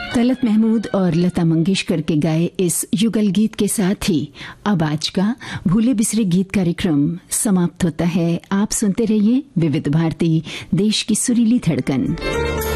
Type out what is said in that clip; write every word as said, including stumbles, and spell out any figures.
तलत महमूद और लता मंगेशकर के गाए इस युगल गीत के साथ ही अब आज का भूले बिसरे गीत कार्यक्रम समाप्त होता है। आप सुनते रहिए विविध भारती, देश की सुरीली धड़कन।